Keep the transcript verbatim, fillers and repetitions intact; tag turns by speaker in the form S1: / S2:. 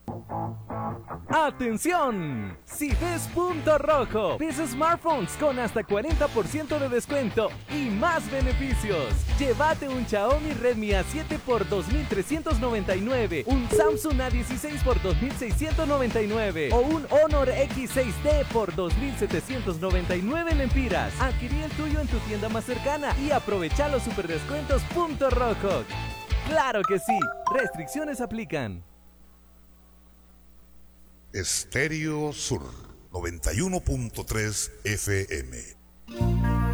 S1: ¡Atención! Si ves punto rojo, ves smartphones con hasta cuarenta por ciento de descuento y más beneficios. Llévate un Xiaomi Redmi A siete por dos mil trescientos noventa y nueve, un Samsung A dieciséis por dos mil seiscientos noventa y nueve o un Honor X seis D por dos mil setecientos noventa y nueve lempiras. Adquirí el tuyo en tu tienda más cercana y aprovecha los super descuentos punto rojo. ¡Claro que sí! Restricciones aplican.
S2: Estéreo Sur noventa y uno punto tres F M.